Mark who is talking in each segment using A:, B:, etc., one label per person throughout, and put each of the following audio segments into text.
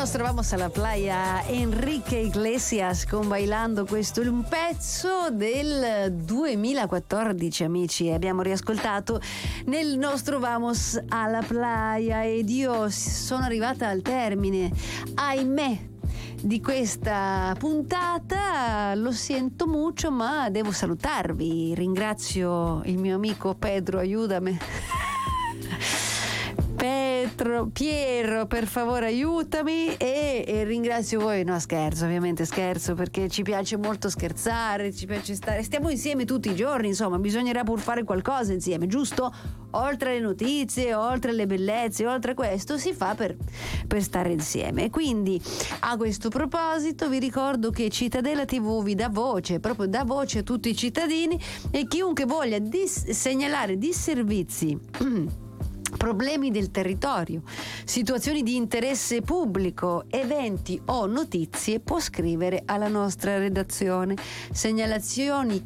A: Nos trovamos alla playa Enrique Iglesias con Bailando. Questo è un pezzo del 2014, amici. Abbiamo riascoltato nel nostro Vamos alla playa ed io sono arrivata al termine, ahimè, di questa puntata. Lo sento molto, ma devo salutarvi. Ringrazio il mio amico Pedro, aiutami. Piero, per favore aiutami, e ringrazio voi. No, scherzo, ovviamente scherzo, perché ci piace molto scherzare, ci piace stare, stiamo insieme tutti i giorni, insomma bisognerà pur fare qualcosa insieme, giusto? Oltre le notizie, oltre le bellezze, oltre questo si fa per stare insieme. Quindi a questo proposito vi ricordo che Cittadella TV vi dà voce, proprio dà voce a tutti i cittadini, e chiunque voglia segnalare disservizi problemi del territorio, situazioni di interesse pubblico, eventi o notizie può scrivere alla nostra redazione. Segnalazioni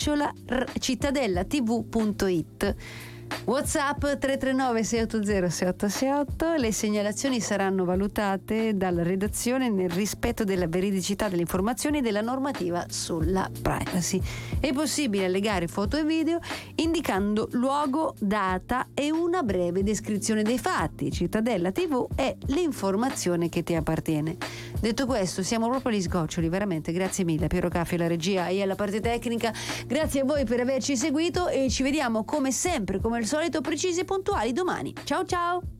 A: @cittadellatv.it. WhatsApp 339 680 6868. Le segnalazioni saranno valutate dalla redazione nel rispetto della veridicità delle informazioni e della normativa sulla privacy. È possibile allegare foto e video indicando luogo, data e una breve descrizione dei fatti. Cittadella TV è l'informazione che ti appartiene. Detto questo, siamo proprio agli sgoccioli, veramente. Grazie mille a Piero Caffi alla regia e alla parte tecnica. Grazie a voi per averci seguito e ci vediamo come sempre, come al solito, precisi e puntuali domani. Ciao ciao!